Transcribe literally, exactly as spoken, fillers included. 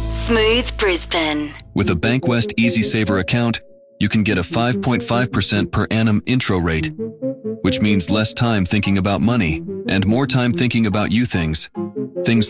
Smooth Brisbane. With a Bankwest Easy Saver account, you can get a five point five percent per annum intro rate, which means less time thinking about money and more time thinking about you things. Things